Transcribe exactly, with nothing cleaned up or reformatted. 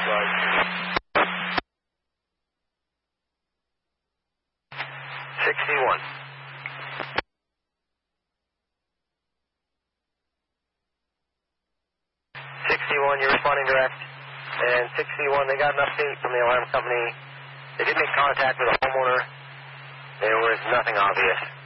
sixty-one. sixty-one, you're responding direct. And sixty-one, they got an update from the alarm company. They did make contact with a homeowner. There was nothing obvious.